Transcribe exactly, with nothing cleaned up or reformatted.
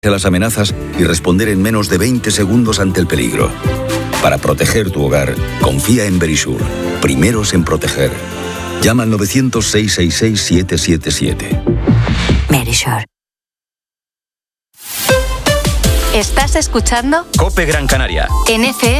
a las amenazas y responder en menos de veinte segundos ante el peligro. Para proteger tu hogar, confía en Verisure. Primeros en proteger. Llama al novecientos, seiscientos sesenta y seis, setecientos setenta y siete. Verisure. ¿Estás escuchando? COPE Gran Canaria. En F M.